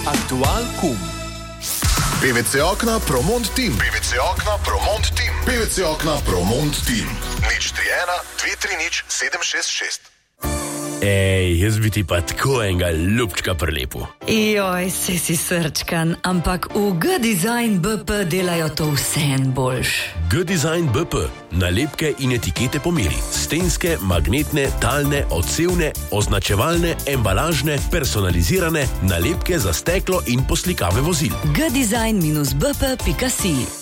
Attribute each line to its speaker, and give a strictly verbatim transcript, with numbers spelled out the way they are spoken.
Speaker 1: Aktual kum.
Speaker 2: P V C okna Promont Team. P V C okna Promont Team. P V C okna Promont Team. nič tri ena dve tri nič sedem šest šest.
Speaker 3: Ej, jaz bi ti pa tako enega ljubčka prilepil.
Speaker 4: Joj, se si srčkan, ampak v G-Design B P delajo to vseen boljš.
Speaker 3: G-Design B P. Nalepke in etikete po meri. Stenske, magnetne, talne, odsevne, označevalne, embalažne, personalizirane, nalepke za steklo in poslikave vozil.
Speaker 4: G-Design B P pika si